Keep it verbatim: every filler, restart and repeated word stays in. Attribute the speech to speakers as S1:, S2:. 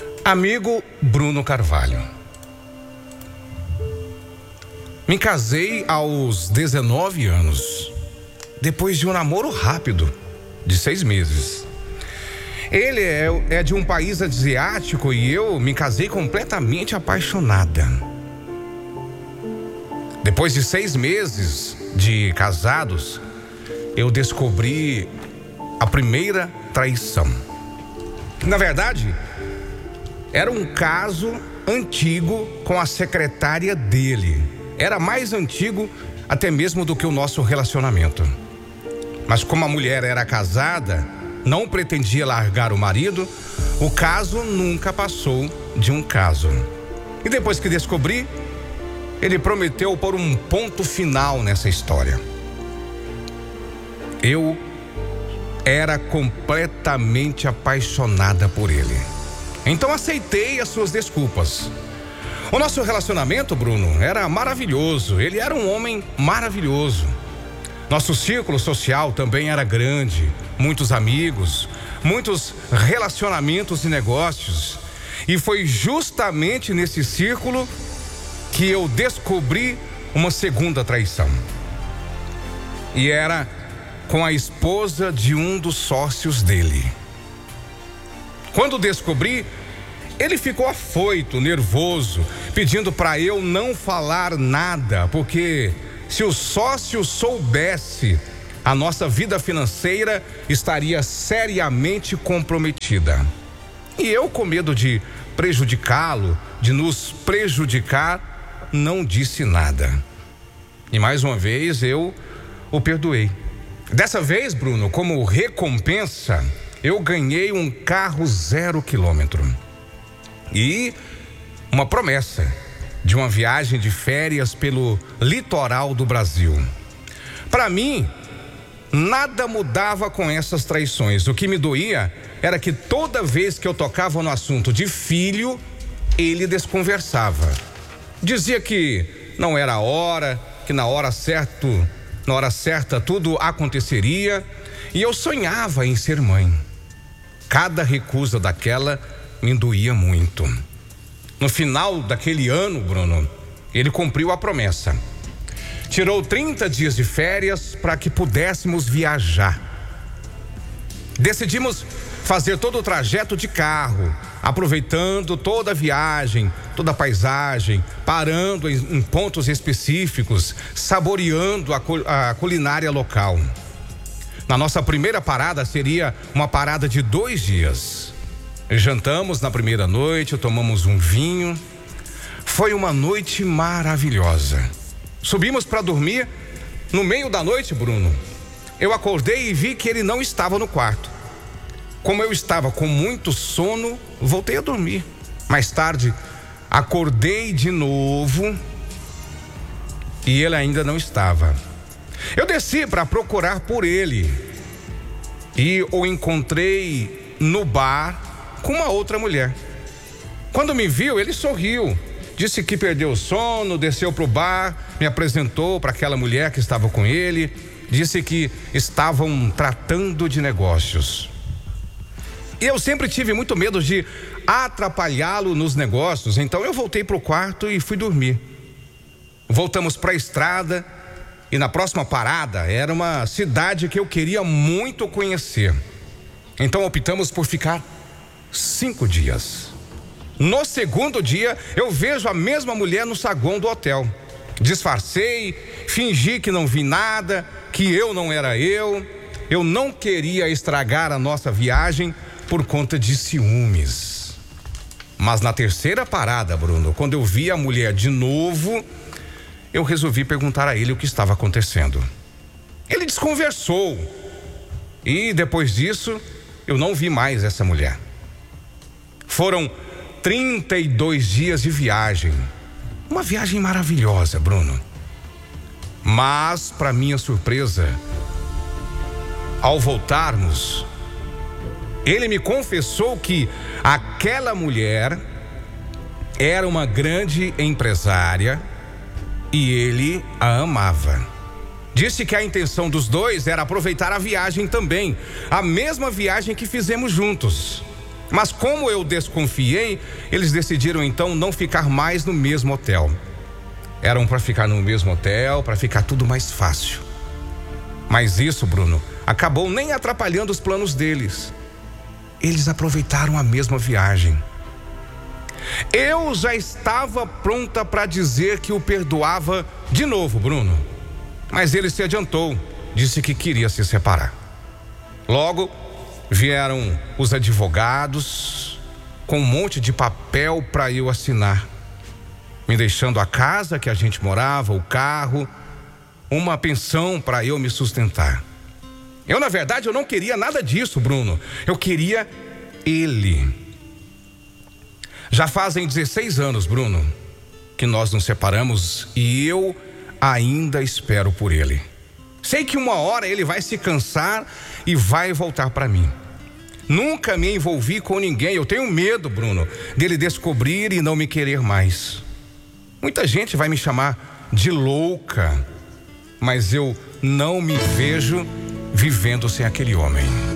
S1: Amigo Bruno Carvalho. Me casei aos dezenove anos, depois de um namoro rápido de seis meses. Ele é, é de um país asiático e eu me casei completamente apaixonada. Depois de seis meses de casados, eu descobri a primeira traição. Na verdade, era um caso antigo com a secretária dele. Era mais antigo até mesmo do que o nosso relacionamento. Mas como a mulher era casada, não pretendia largar o marido, o caso nunca passou de um caso. E depois que descobri, ele prometeu pôr um ponto final nessa história. Eu era completamente apaixonada por ele. Então aceitei as suas desculpas. O nosso relacionamento, Bruno, era maravilhoso. Ele era um homem maravilhoso. Nosso círculo social também era grande. Muitos amigos, muitos relacionamentos e negócios. E foi justamente nesse círculo que eu descobri uma segunda traição. E era com a esposa de um dos sócios dele. Quando descobri, ele ficou afoito, nervoso, pedindo para eu não falar nada, porque se o sócio soubesse, a nossa vida financeira estaria seriamente comprometida. E eu, com medo de prejudicá-lo, de nos prejudicar, não disse nada. E mais uma vez eu o perdoei. Dessa vez, Bruno, como recompensa, eu ganhei um carro zero quilômetro e uma promessa de uma viagem de férias pelo litoral do Brasil. Para mim, nada mudava com essas traições. O que me doía era que toda vez que eu tocava no assunto de filho, ele desconversava. Dizia que não era a hora, que na hora certa, na hora certa tudo aconteceria, e eu sonhava em ser mãe. Cada recusa daquela me doía muito. No final daquele ano, Bruno, ele cumpriu a promessa. Tirou trinta dias de férias para que pudéssemos viajar. Decidimos fazer todo o trajeto de carro, aproveitando toda a viagem, toda a paisagem, parando em, em pontos específicos, saboreando a, a culinária local. Na nossa primeira parada seria uma parada de dois dias. Jantamos na primeira noite, tomamos um vinho. Foi uma noite maravilhosa. Subimos para dormir. No meio da noite, Bruno, eu acordei e vi que ele não estava no quarto. Como eu estava com muito sono, voltei a dormir. Mais tarde, acordei de novo e ele ainda não estava. Eu desci para procurar por ele e o encontrei no bar com uma outra mulher. Quando me viu, ele sorriu, disse que perdeu o sono, desceu para o bar, me apresentou para aquela mulher que estava com ele, disse que estavam tratando de negócios. E eu sempre tive muito medo de atrapalhá-lo nos negócios, então eu voltei para o quarto e fui dormir. Voltamos para a estrada e na próxima parada era uma cidade que eu queria muito conhecer. Então optamos por ficar cinco dias. No segundo dia, eu vejo a mesma mulher no saguão do hotel. Disfarcei, fingi que não vi nada, que eu não era eu. Eu não queria estragar a nossa viagem por conta de ciúmes. Mas na terceira parada, Bruno, quando eu vi a mulher de novo, eu resolvi perguntar a ele o que estava acontecendo. Ele desconversou. E depois disso, eu não vi mais essa mulher. Foram trinta e dois dias de viagem. Uma viagem maravilhosa, Bruno. Mas, para minha surpresa, ao voltarmos, ele me confessou que aquela mulher era uma grande empresária e ele a amava. Disse que a intenção dos dois era aproveitar a viagem também, a mesma viagem que fizemos juntos. Mas como eu desconfiei, eles decidiram então não ficar mais no mesmo hotel. Eram para ficar no mesmo hotel, para ficar tudo mais fácil. Mas isso, Bruno, acabou nem atrapalhando os planos deles. Eles aproveitaram a mesma viagem. Eu já estava pronta para dizer que o perdoava de novo, Bruno. Mas ele se adiantou, disse que queria se separar. Logo, vieram os advogados com um monte de papel para eu assinar, me deixando a casa que a gente morava, o carro, uma pensão para eu me sustentar. Eu, na verdade, eu não queria nada disso, Bruno. Eu queria ele. Já fazem dezesseis anos, Bruno, que nós nos separamos e eu ainda espero por ele. Sei que uma hora ele vai se cansar e vai voltar para mim. Nunca me envolvi com ninguém. Eu tenho medo, Bruno, dele descobrir e não me querer mais. Muita gente vai me chamar de louca, mas eu não me vejo vivendo sem aquele homem.